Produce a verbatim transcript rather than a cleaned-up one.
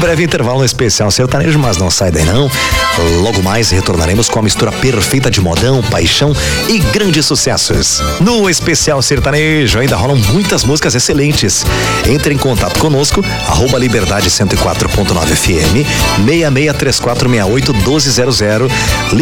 breve intervalo no Especial Sertanejo, mas não sai daí não. Logo mais retornaremos com a mistura perfeita de modão, paixão e grandes sucessos. No Especial Sertanejo ainda rolam muitas músicas excelentes. Entre em contato conosco, arroba Liberdade cento e quatro ponto nove F M, seis seis três quatro seis oito um dois zero zero.